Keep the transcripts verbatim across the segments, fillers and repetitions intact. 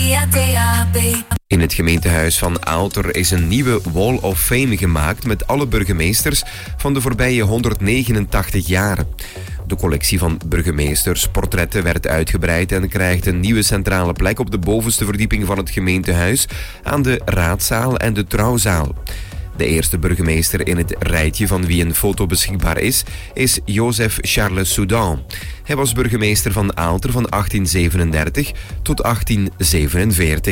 via D A B. In het gemeentehuis van Aalter is een nieuwe Wall of Fame gemaakt met alle burgemeesters van de voorbije honderdnegenentachtig jaar. De collectie van burgemeestersportretten werd uitgebreid en krijgt een nieuwe centrale plek op de bovenste verdieping van het gemeentehuis aan de raadzaal en de trouwzaal. De eerste burgemeester in het rijtje van wie een foto beschikbaar is, is Joseph Charles Soudan. Hij was burgemeester van Aalter van achttien zevenendertig tot achttien zevenenveertig.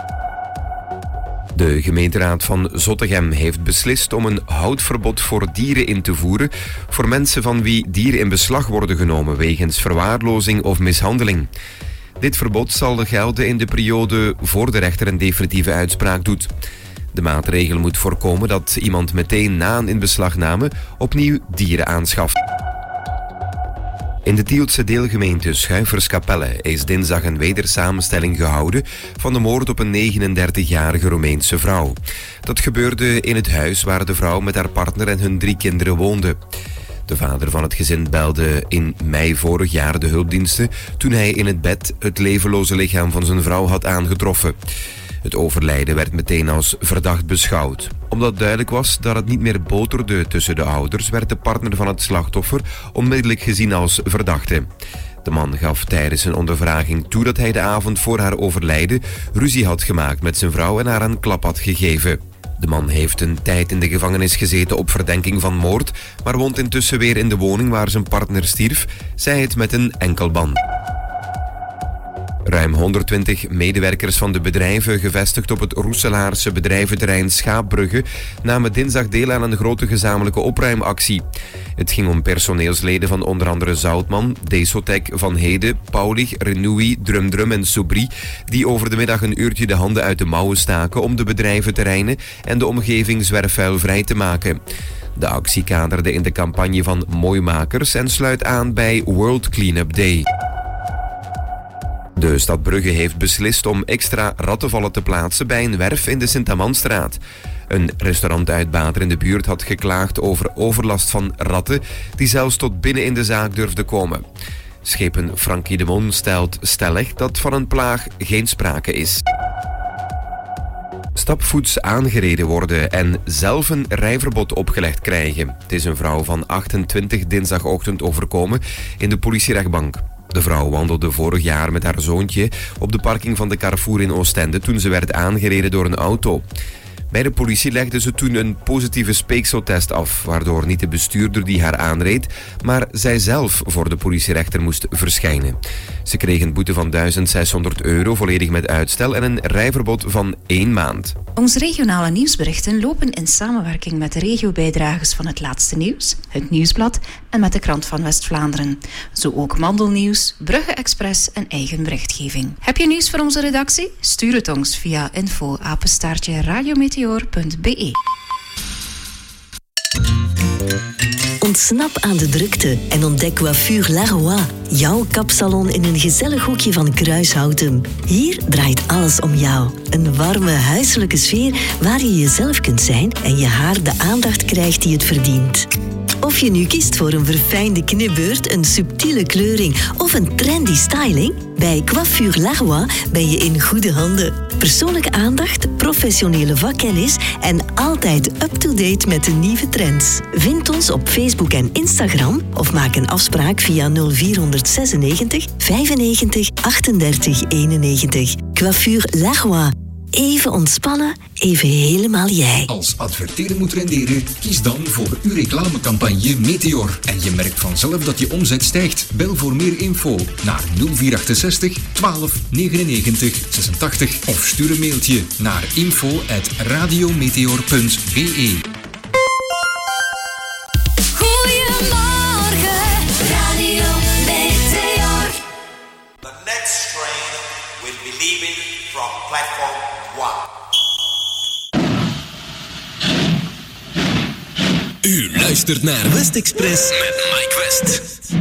De gemeenteraad van Zottegem heeft beslist om een houtverbod voor dieren in te voeren voor mensen van wie dieren in beslag worden genomen wegens verwaarlozing of mishandeling. Dit verbod zal gelden in de periode voor de rechter een definitieve uitspraak doet. De maatregel moet voorkomen dat iemand meteen na een inbeslagname opnieuw dieren aanschaft. In de Tieltse deelgemeente Schuiverskapelle is dinsdag een wedersamenstelling gehouden van de moord op een negenendertigjarige Roemeense vrouw. Dat gebeurde in het huis waar de vrouw met haar partner en hun drie kinderen woonde. De vader van het gezin belde in mei vorig jaar de hulpdiensten toen hij in het bed het levenloze lichaam van zijn vrouw had aangetroffen. Het overlijden werd meteen als verdacht beschouwd. Omdat duidelijk was dat het niet meer boterde tussen de ouders, werd de partner van het slachtoffer onmiddellijk gezien als verdachte. De man gaf tijdens een ondervraging toe dat hij de avond voor haar overlijden ruzie had gemaakt met zijn vrouw en haar een klap had gegeven. De man heeft een tijd in de gevangenis gezeten op verdenking van moord, maar woont intussen weer in de woning waar zijn partner stierf, zij het met een enkelband. Ruim honderdtwintig medewerkers van de bedrijven gevestigd op het Roeselaarse bedrijventerrein Schaapbrugge namen dinsdag deel aan een grote gezamenlijke opruimactie. Het ging om personeelsleden van onder andere Zoutman, Desotec, Van Hede, Paulig, Renewy, Drumdrum en Soubry, die over de middag een uurtje de handen uit de mouwen staken om de bedrijventerreinen en de omgeving zwerfvuilvrij te maken. De actie kaderde in de campagne van Mooimakers en sluit aan bij World Cleanup Day. De stad Brugge heeft beslist om extra rattenvallen te plaatsen bij een werf in de Sint-Amandstraat. Een restaurantuitbater in de buurt had geklaagd over overlast van ratten die zelfs tot binnen in de zaak durfden komen. Schepen Frankie de Mon stelt stellig dat van een plaag geen sprake is. Stapvoets aangereden worden en zelf een rijverbod opgelegd krijgen. Het is een vrouw van achtentwintig dinsdagochtend overkomen in de politierechtbank. De vrouw wandelde vorig jaar met haar zoontje op de parking van de Carrefour in Oostende toen ze werd aangereden door een auto. Bij de politie legde ze toen een positieve speekseltest af, waardoor niet de bestuurder die haar aanreed, maar zij zelf voor de politierechter moest verschijnen. Ze kreeg een boete van duizend zeshonderd euro, volledig met uitstel, en een rijverbod van één maand. Onze regionale nieuwsberichten lopen in samenwerking met de regiobijdragers van Het Laatste Nieuws, Het Nieuwsblad en met de Krant van West-Vlaanderen. Zo ook Mandelnieuws, Brugge Express en eigen berichtgeving. Heb je nieuws voor onze redactie? Stuur het ons via info apenstaartje radiometeor punt b e. Ontsnap aan de drukte en ontdek Coiffure Laroy, jouw kapsalon in een gezellig hoekje van Kruishouten. Hier draait alles om jou. Een warme, huiselijke sfeer waar je jezelf kunt zijn en je haar de aandacht krijgt die het verdient. Of je nu kiest voor een verfijnde knipbeurt, een subtiele kleuring of een trendy styling, bij Coiffure Laroy ben je in goede handen. Persoonlijke aandacht, professionele vakkennis en altijd up-to-date met de nieuwe trends. Vind ons op Facebook en Instagram of maak een afspraak via nul vier zesennegentig vijfennegentig achtendertig eenennegentig. Coiffure Laroy. Even ontspannen, even helemaal jij. Als adverteren moet renderen, kies dan voor uw reclamecampagne Meteor. En je merkt vanzelf dat je omzet stijgt. Bel voor meer info naar nul vier achtenzestig twaalf negenennegentig zesentachtig of stuur een mailtje naar info at radiometeor punt b e. Goedemorgen, Radio Meteor. The next train will be leaving from platform one. U luistert naar West Express met Mike West.